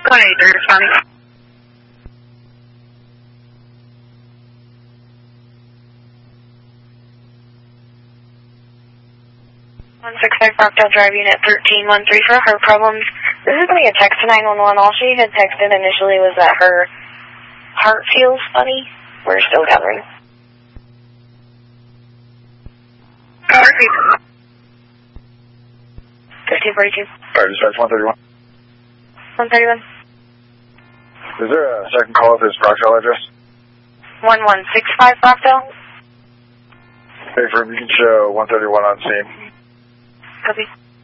183 responding. 165 Rockdale Drive, Unit 1313 for her problems. This is going to be a text to 911. All she had texted initially was that her heart feels funny. We're still gathering. 1542. Fire dispatch 131. 131. Is there a second call of his Rockdale address? 1165 Rockdale. Hey, firm, you can show 131 on scene. Copy.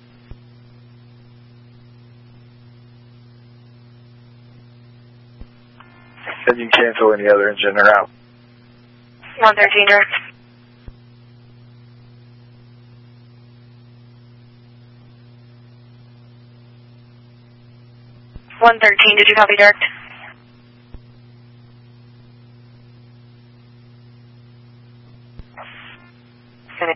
Then you can cancel any other engine or out. 113 direct. 113, did you copy direct? Okay.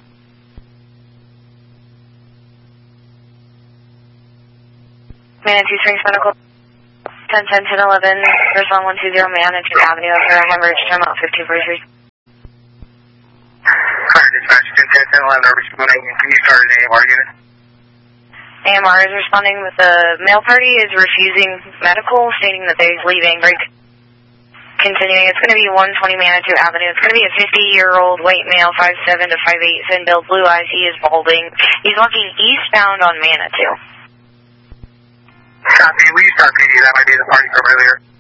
Manatee Springs Medical. 1010 1011, respond 120 Manatee Avenue up here, hemorrhage, time out 1543. Fire dispatch 1010 1011, responding. Can you start an AMR unit? AMR is responding with the mail party is refusing medical, stating that they're leaving. Break. Continuing, it's going to be 120 Manitou Avenue. It's going to be a 50-year-old white male, 5'7" to 5'8", thin-built, blue eyes. He is balding. He's walking eastbound on Manitou. Copy. Will you start PD? That might be the party from earlier.